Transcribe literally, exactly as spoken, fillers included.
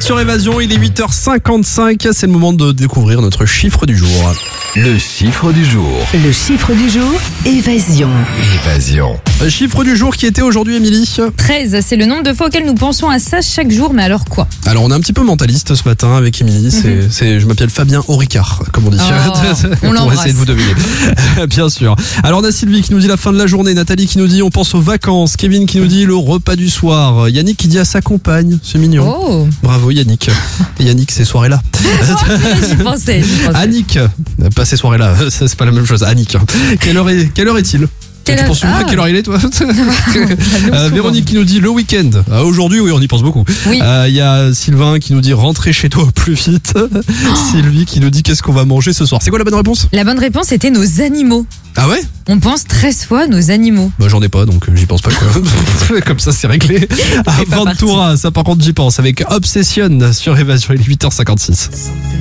sur Évasion, il est huit heures cinquante-cinq, c'est le moment de découvrir notre chiffre du jour. Le chiffre du jour. Le chiffre du jour, Évasion. Évasion. Le chiffre du jour qui était aujourd'hui, Émilie. treize, c'est le nombre de fois auquel nous pensons à ça chaque jour, mais alors quoi? Alors on est un petit peu mentaliste ce matin avec Émilie, c'est, Mhm. c'est, je m'appelle Fabien Auricard, comme on dit. Oh, on Pour l'embrasse. essayer de vous deviner. Bien sûr. Alors on a Sylvie qui nous dit la fin de la journée, Nathalie qui nous dit on pense aux vacances, Kevin qui nous dit le repas du soir, Yannick qui dit à sa compagne, c'est mignon. Oh, Bravo Yannick. Et Yannick ces soirées-là. j'y pensais, j'y pensais. Annick, pas ces soirées-là, ça, c'est pas la même chose. Annick, quelle heure, est, quelle heure est-il? Quelle Tu heure- penses souvent à Ah. quelle heure il est, toi? Nous, Euh, souvent. Véronique qui nous dit le week-end. Ah, aujourd'hui, oui, on y pense beaucoup. Il Oui. euh, y a Sylvain qui nous dit rentrer chez toi au plus vite. Sylvie qui nous dit qu'est-ce qu'on va manger ce soir. C'est quoi la bonne réponse? La bonne réponse était nos animaux. Ah ouais? On pense treize fois à nos animaux. Bah j'en ai pas, donc euh, j'y pense pas. Quoi. Comme ça, c'est réglé. pas Avant parti. Toura, ça par contre j'y pense avec Obsession sur Évasion, il est huit heures cinquante-six.